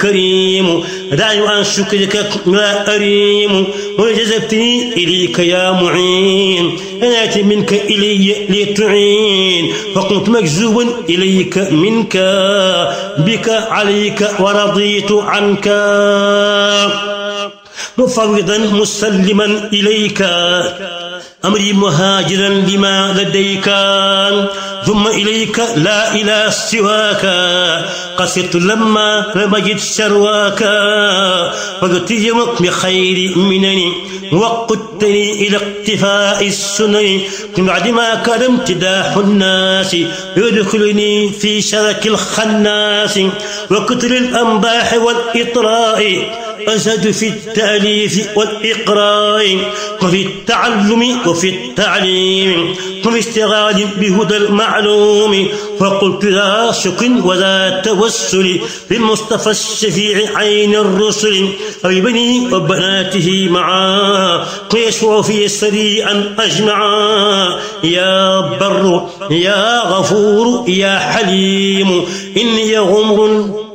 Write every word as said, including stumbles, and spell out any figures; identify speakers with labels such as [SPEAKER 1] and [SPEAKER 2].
[SPEAKER 1] كريم دعني عن شكرك لا أريم وجذبتني إليك يا معين أنات منك إلي لتعين فكنت مجذوبا إليك منك بك عليك ورضيت عنك مفوضا مسلما إليك أمري مهاجرا لما لديك ثم إليك لا إله سواك قصرت لما لم أجد شرواك فقلت يومك بخير منني وقدتني إلى اقتفاء السنن من بعد ما كان امتداح الناس يدخلني في شرك الخناس وكتر الأنباح والإطراء أزهد في التأليف والإقراء وفي التعلم وفي التعليم وفي اشتغال بهدى المعلوم فقلت لا شك ولا توسل بالمصطفى الشفيع عين الرسل وببني وبناته معا ويشفع في سريعا أجمعا يا بر يا غفور يا حليم إني غمر